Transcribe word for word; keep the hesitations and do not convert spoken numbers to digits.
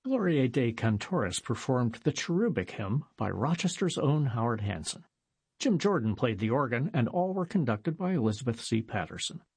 Gloria de Cantores performed the Cherubic Hymn by Rochester's own Howard Hanson. Jim Jordan played the organ, and all were conducted by Elizabeth C. Patterson.